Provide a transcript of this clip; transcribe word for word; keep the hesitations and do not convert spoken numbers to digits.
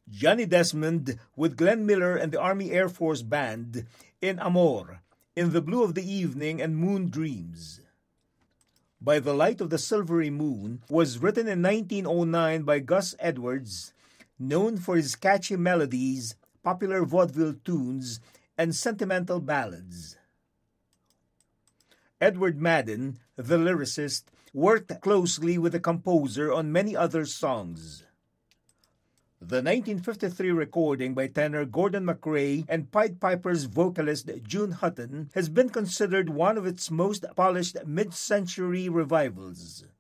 Johnny Desmond with Glenn Miller and the Army Air Force Band in Amor, In the Blue of the Evening, and Moon Dreams. By the Light of the Silvery Moon was written in nineteen oh nine by Gus Edwards, known for his catchy melodies, popular vaudeville tunes, and sentimental ballads. Edward Madden, the lyricist, worked closely with the composer on many other songs. The nineteen fifty-three recording by tenor Gordon MacRae and Pied Piper's vocalist June Hutton has been considered one of its most polished mid-century revivals.